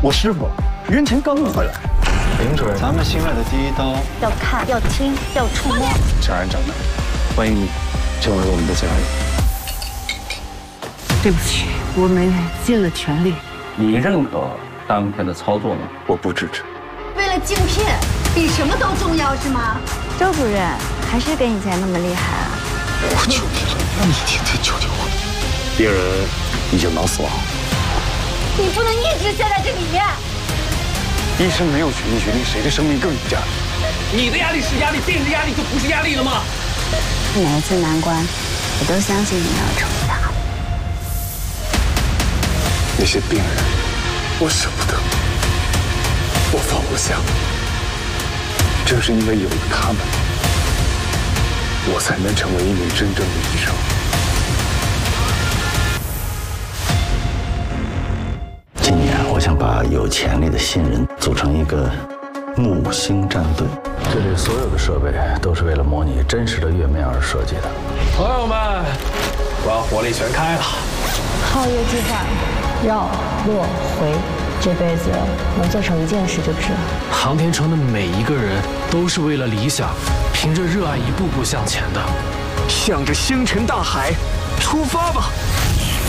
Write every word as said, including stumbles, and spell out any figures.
我师傅云前刚回来。 林主任， 咱们新来的第一刀要看，要听，要触摸。 小安长的，欢迎你成为我们的家人。 对不起，我们尽了全力。 你认可当前的操作吗？ 我不支持。 为了镜片，比什么都重要是吗？周主任还是跟以前那么厉害啊！ 我求你了，你听听救救我！病人已经脑死亡。 你不能一直陷在这里面。 医生没有权利决定谁的生命更有价值。 你的压力是压力，病人的压力就不是压力了吗？ 每一次难关，我都相信你要成大。 那些病人，我舍不得，我放不下。正是因为有了他们，我才能成为一名真正的医生。 今年我想把有潜力的新人组成一个木星战队。这里所有的设备都是为了模拟真实的月面而设计的。 朋友们，我要火力全开了。 皓月计划，绕落回，这辈子能做成一件事就值了。 航天城的每一个人都是为了理想，凭着热爱一步步向前的。 向着星辰大海出发吧！